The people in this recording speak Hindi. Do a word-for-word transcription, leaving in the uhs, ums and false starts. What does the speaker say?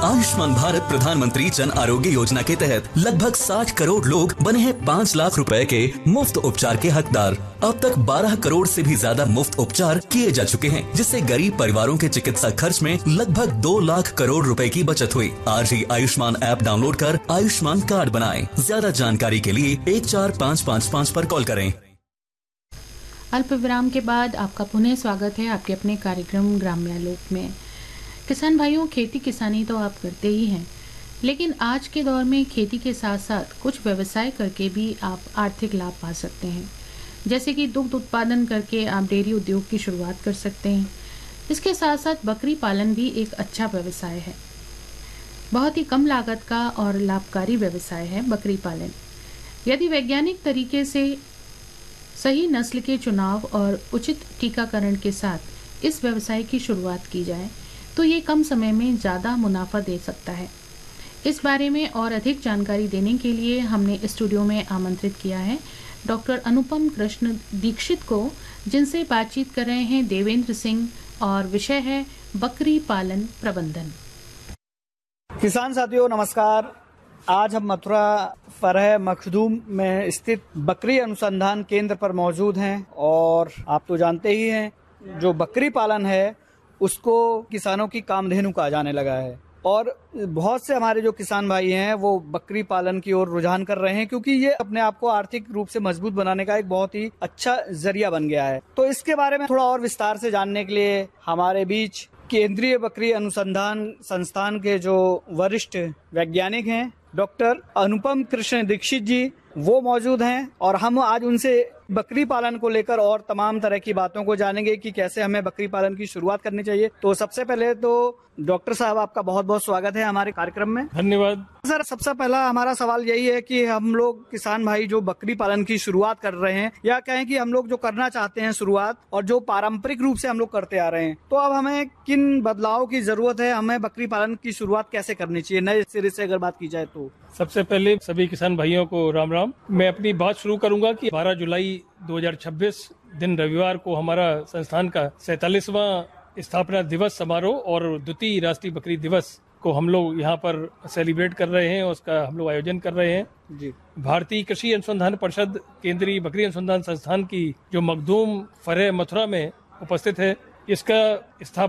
आयुष्मान भारत प्रधानमंत्री जन आरोग्य योजना के तहत लगभग साठ करोड़ लोग बने हैं पाँच लाख रुपए के मुफ्त उपचार के हकदार। अब तक बारह करोड़ से भी ज्यादा मुफ्त उपचार किए जा चुके हैं, जिससे गरीब परिवारों के चिकित्सा खर्च में लगभग दो लाख करोड़ रुपए की बचत हुई। आज ही आयुष्मान ऐप डाउनलोड कर आयुष्मान कार्ड बनाएं। ज्यादा जानकारी के लिए एक चार पाँच पाँच पाँच पर कॉल करें। अल्प विराम के बाद आपका पुनः स्वागत है आपके अपने कार्यक्रम ग्राम्यालोक में। किसान भाइयों, खेती किसानी तो आप करते ही हैं, लेकिन आज के दौर में खेती के साथ साथ कुछ व्यवसाय करके भी आप आर्थिक लाभ पा सकते हैं। जैसे कि दुग्ध उत्पादन करके आप डेयरी उद्योग की शुरुआत कर सकते हैं। इसके साथ साथ बकरी पालन भी एक अच्छा व्यवसाय है। बहुत ही कम लागत का और लाभकारी व्यवसाय है बकरी पालन। यदि वैज्ञानिक तरीके से सही नस्ल के चुनाव और उचित टीकाकरण के साथ इस व्यवसाय की शुरुआत की जाए तो ये कम समय में ज़्यादा मुनाफा दे सकता है। इस बारे में और अधिक जानकारी देने के लिए हमने स्टूडियो में आमंत्रित किया है डॉक्टर अनुपम कृष्ण दीक्षित को, जिनसे बातचीत कर रहे हैं देवेंद्र सिंह, और विषय है बकरी पालन प्रबंधन। किसान साथियों नमस्कार। आज हम मथुरा फरह मखदूम में स्थित बकरी अनुसंधान केंद्र पर मौजूद हैं और आप तो जानते ही हैं जो बकरी पालन है उसको किसानों की कामधेनु कहा जाने लगा है और बहुत से हमारे जो किसान भाई हैं वो बकरी पालन की ओर रुझान कर रहे हैं, क्योंकि ये अपने आप को आर्थिक रूप से मजबूत बनाने का एक बहुत ही अच्छा जरिया बन गया है। तो इसके बारे में थोड़ा और विस्तार से जानने के लिए हमारे बीच केंद्रीय बकरी अनुसंधान संस्थान के जो वरिष्ठ वैज्ञानिक हैं डॉक्टर अनुपम कृष्ण दीक्षित जी वो मौजूद हैं और हम आज उनसे बकरी पालन को लेकर और तमाम तरह की बातों को जानेंगे कि कैसे हमें बकरी पालन की शुरुआत करनी चाहिए। तो सबसे पहले तो डॉक्टर साहब आपका बहुत बहुत स्वागत है हमारे कार्यक्रम में। धन्यवाद सर। सबसे पहला हमारा सवाल यही है कि हम लोग किसान भाई जो बकरी पालन की शुरुआत कर रहे हैं या कहें कि हम लोग जो करना चाहते हैं शुरुआत और जो पारंपरिक रूप से हम लोग करते आ रहे हैं, तो अब हमें किन बदलाव की जरूरत है, हमें बकरी पालन की शुरुआत कैसे करनी चाहिए नए सिरे से अगर बात की जाए तो? सबसे पहले सभी किसान भाइयों को राम राम। मैं अपनी बात शुरू करूंगा कि बारह जुलाई दो हज़ार छब्बीस दिन रविवार को हमारा संस्थान का सैतालीसवां स्थापना दिवस समारोह और द्वितीय राष्ट्रीय बकरी दिवस को हम लोग यहाँ पर सेलिब्रेट कर रहे हैं और उसका हम लोग आयोजन कर रहे हैं। जी। भारतीय कृषि अनुसंधान परिषद केंद्रीय बकरी अनुसंधान संस्थान की जो मखदूम फरह मथुरा में उपस्थित है, इसका स्थापना